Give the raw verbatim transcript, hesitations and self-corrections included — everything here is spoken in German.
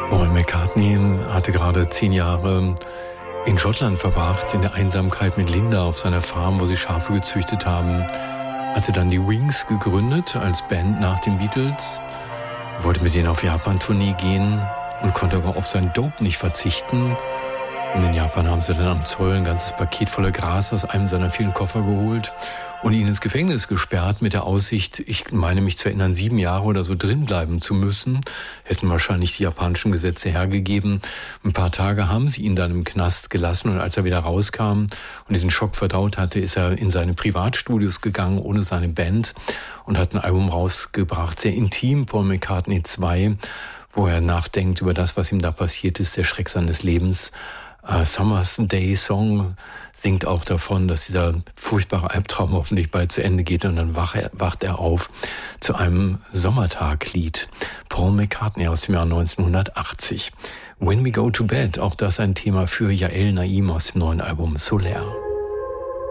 Paul McCartney hatte gerade zehn Jahre in Schottland verbracht, in der Einsamkeit mit Linda auf seiner Farm, wo sie Schafe gezüchtet haben. Hatte dann die Wings gegründet als Band nach den Beatles, wollte mit denen auf Japan-Tournee gehen und konnte aber auf sein Dope nicht verzichten. Und in Japan haben sie dann am Zoll ein ganzes Paket voller Gras aus einem seiner vielen Koffer geholt und ihn ins Gefängnis gesperrt mit der Aussicht, ich meine mich zu erinnern, sieben Jahre oder so drin bleiben zu müssen. Hätten wahrscheinlich die japanischen Gesetze hergegeben. Ein paar Tage haben sie ihn dann im Knast gelassen und als er wieder rauskam und diesen Schock verdaut hatte, ist er in seine Privatstudios gegangen ohne seine Band und hat ein Album rausgebracht, sehr intim, Paul McCartney zwei, wo er nachdenkt über das, was ihm da passiert ist, der Schreck seines Lebens. Uh, Summer's Day Song singt auch davon, dass dieser furchtbare Albtraum hoffentlich bald zu Ende geht und dann wach er, wacht er auf zu einem Sommertaglied. Paul McCartney aus dem Jahr neunzehnhundertachtzig. When We Go to Bed, auch das ein Thema für Yael Naim aus dem neuen Album Solaire.